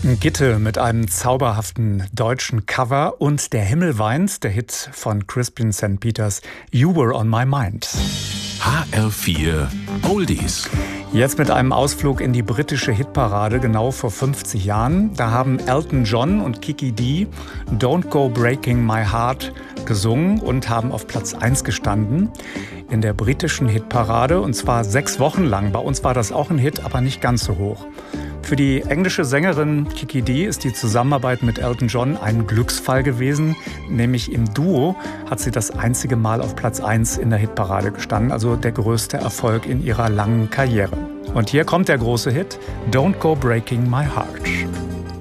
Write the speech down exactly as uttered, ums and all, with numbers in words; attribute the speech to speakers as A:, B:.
A: Gitte mit einem zauberhaften deutschen Cover und Der Himmel weint, der Hit von Crispin Sankt Peters, You Were on My Mind.
B: H R vier Oldies.
A: Jetzt mit einem Ausflug in die britische Hitparade, genau vor fünfzig Jahren. Da haben Elton John und Kiki Dee Don't Go Breaking My Heart gesungen und haben auf Platz eins gestanden in der britischen Hitparade. Und zwar sechs Wochen lang. Bei uns war das auch ein Hit, aber nicht ganz so hoch. Für die englische Sängerin Kiki Dee ist die Zusammenarbeit mit Elton John ein Glücksfall gewesen. Nämlich im Duo hat sie das einzige Mal auf Platz eins in der Hitparade gestanden. Also der größte Erfolg in ihrer langen Karriere. Und hier kommt der große Hit Don't Go Breaking My Heart.